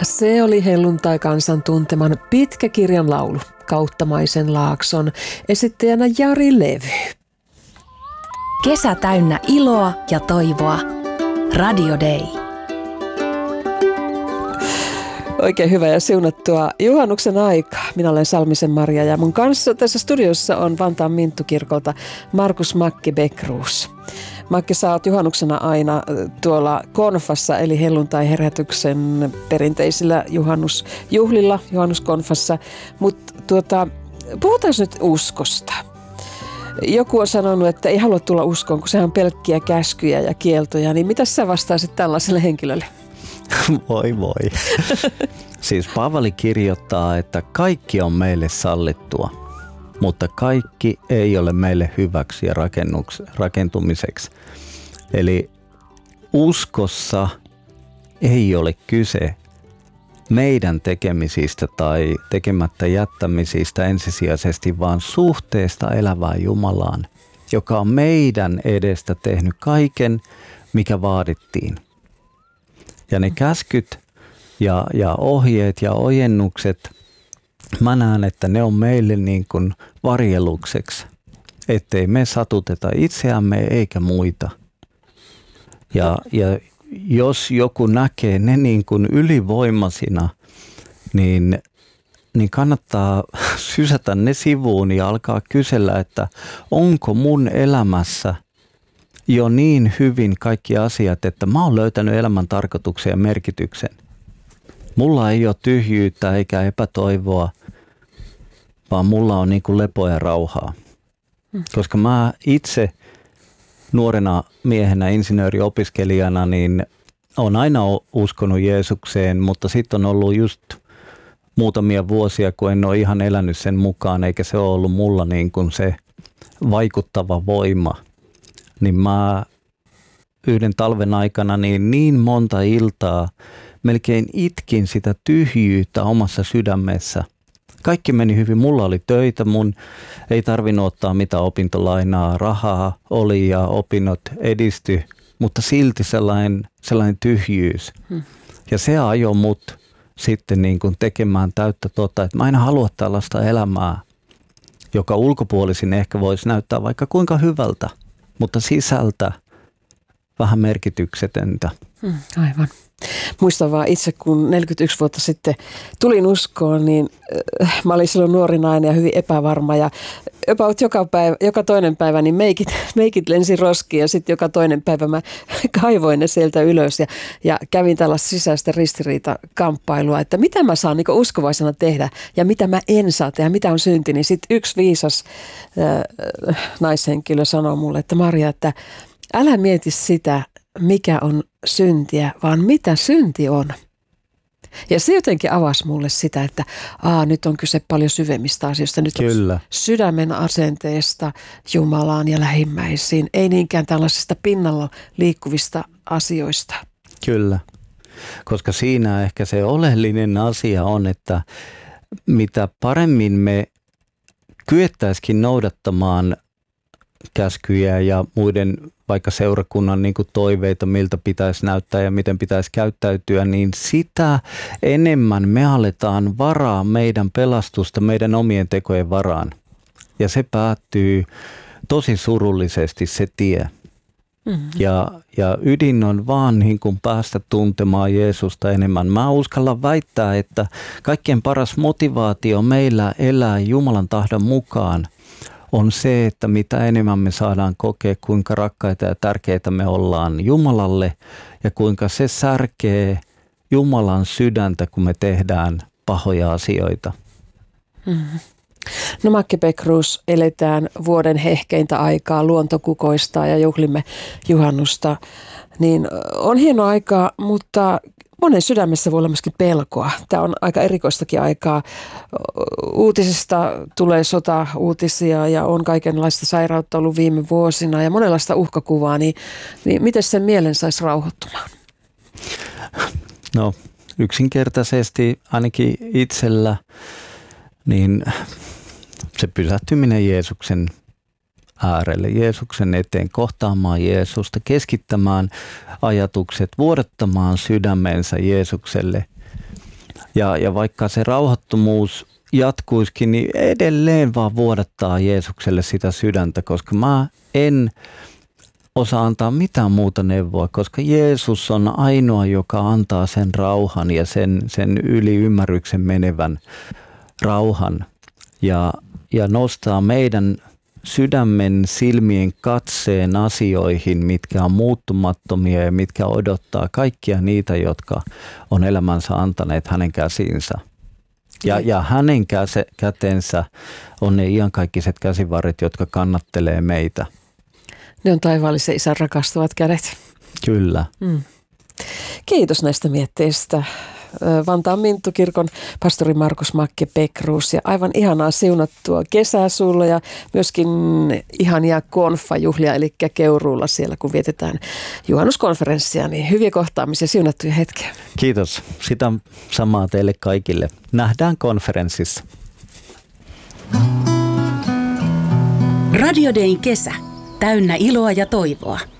Se oli helluntai-kansan tunteman Pitkä kirjan laulu, Kauttamaisen Laakson, esittäjänä Jari Levy. Kesä täynnä iloa ja toivoa. Radio Day. Oikein hyvä ja siunattua juhannuksen aikaa. Minä olen Salmisen Maria ja mun kanssa tässä studiossa on Vantaan Minttukirkolta Markus Makki Bäckroos. Makki, sä oot juhannuksena aina tuolla konfassa eli helluntai-herätyksen perinteisillä juhannusjuhlilla, juhannuskonfassa. Mutta puhutaan nyt uskosta. Joku on sanonut, että ei halua tulla uskoon, kun sehän on pelkkiä käskyjä ja kieltoja. Niin mitä sä vastaisit tällaiselle henkilölle? Voi. Siis Paavali kirjoittaa, että kaikki on meille sallittua, mutta kaikki ei ole meille hyväksi ja rakentumiseksi. Eli uskossa ei ole kyse meidän tekemisistä tai tekemättä jättämisistä ensisijaisesti, vaan suhteesta elävään Jumalaan, joka on meidän edestä tehnyt kaiken, mikä vaadittiin. Ja ne käskyt ja ohjeet ja ojennukset, mä näen, että ne on meille niin kuin varjelukseksi, ettei me satuteta itseämme eikä muita. Ja jos joku näkee ne niin kuin ylivoimaisina, niin kannattaa sysätä ne sivuun ja alkaa kysellä, että onko mun elämässä jo niin hyvin kaikki asiat, että mä oon löytänyt elämän tarkoituksen ja merkityksen. Mulla ei ole tyhjyyttä eikä epätoivoa, vaan mulla on niin kuin lepoa ja rauhaa. Koska mä itse nuorena miehenä, insinööriopiskelijana, niin olen aina uskonut Jeesukseen, mutta sitten on ollut just muutamia vuosia, kun en ole ihan elänyt sen mukaan, eikä se ole ollut mulla niin kuin se vaikuttava voima. Niin mä yhden talven aikana niin monta iltaa melkein itkin sitä tyhjyyttä omassa sydämessä. Kaikki meni hyvin, mulla oli töitä, mun ei tarvinnut ottaa mitään opintolainaa, rahaa oli ja opinnot edistyi, mutta silti sellainen tyhjyys. Ja se ajoi mut sitten niin kuin tekemään täyttä että mä en halua tällaista elämää, joka ulkopuolisin ehkä voisi näyttää vaikka kuinka hyvältä, mutta sisältä vähän merkityksetöntä. Aivan. Muistan vaan itse, kun 41 vuotta sitten tulin uskoon, niin mä olin silloin nuori nainen ja hyvin epävarma. Ja about joka toinen päivä niin meikit lensi roskiin ja sitten joka toinen päivä mä kaivoin ne sieltä ylös. Ja kävin tällaista sisäistä ristiriitakamppailua, että mitä mä saan niin uskovaisena tehdä ja mitä mä en saa tehdä, mitä on synti. Niin sitten yksi viisas naishenkilö sanoi mulle, että Maria, että älä mieti sitä, mikä on syntiä, vaan mitä synti on. Ja se jotenkin avasi mulle sitä, että nyt on kyse paljon syvemmistä asioista. Nyt Kyllä. On sydämen asenteesta Jumalaan ja lähimmäisiin, ei niinkään tällaisista pinnalla liikkuvista asioista. Kyllä, koska siinä ehkä se oleellinen asia on, että mitä paremmin me kyettäisikin noudattamaan käskyjä ja muiden vaikka seurakunnan niin kuin toiveita, miltä pitäisi näyttää ja miten pitäisi käyttäytyä, niin sitä enemmän me aletaan varaa meidän pelastusta meidän omien tekojen varaan. Ja se päättyy tosi surullisesti se tie. Ja ydin on vaan niin kuin päästä tuntemaan Jeesusta enemmän. Mä uskallan väittää, että kaikkein paras motivaatio meillä elää Jumalan tahdon mukaan on se, että mitä enemmän me saadaan kokea, kuinka rakkaita ja tärkeitä me ollaan Jumalalle ja kuinka se särkee Jumalan sydäntä, kun me tehdään pahoja asioita. No Makki Bäckroos, eletään vuoden hehkeintä aikaa, luonto kukoistaa ja juhlimme juhannusta. Niin on hieno aikaa, mutta monen sydämessä voi olla myöskin pelkoa. Tämä on aika erikoistakin aikaa. Uutisista tulee sota-uutisia ja on kaikenlaista sairautta ollut viime vuosina ja monenlaista uhkakuvaa. Niin miten sen mielen saisi rauhoittumaan? No yksinkertaisesti ainakin itsellä niin se pysähtyminen Jeesuksen äärelle, Jeesuksen eteen, kohtaamaan Jeesusta, keskittämään ajatukset, vuodattamaan sydämensä Jeesukselle Ja vaikka se rauhattomuus jatkuisikin, niin edelleen vaan vuodattaa Jeesukselle sitä sydäntä, koska mä en osaa antaa mitään muuta neuvoa, koska Jeesus on ainoa, joka antaa sen rauhan ja sen yli ymmärryksen menevän rauhan ja nostaa meidän sydämen silmien katseen asioihin, mitkä on muuttumattomia ja mitkä odottaa kaikkia niitä, jotka on elämänsä antaneet hänen käsiinsä. Ja hänen kätensä on ne iankaikkiset käsivarret, jotka kannattelee meitä. Ne on taivaallisen Isän rakastavat kädet. Kyllä. Kiitos näistä mietteistä. Vantaan Minttukirkon pastori Markus Makke Beckroos, ja aivan ihanaa siunattua kesää sulla ja myöskin ihania konfajuhlia, eli Keuruulla siellä, kun vietetään juhannuskonferenssia, niin hyviä kohtaamisia, siunattuja hetkeä. Kiitos. Sitä samaa teille kaikille. Nähdään konferenssissa. Radio Dayn kesä. Täynnä iloa ja toivoa.